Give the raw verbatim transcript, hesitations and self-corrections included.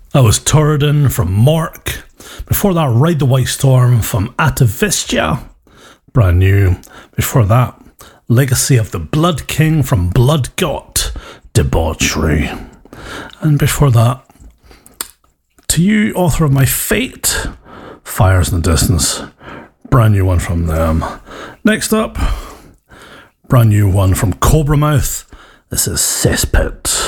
That was Torridon from Mork. Before that, Ride the White Storm from Atavistia. Brand new. Before that, Legacy of the Blood King from Bloodgot. Debauchery. And before that, To You, Author of My Fate. Fires in the Distance. Brand new one from them. Next up, brand new one from Cobra Mouth. This is Cesspit.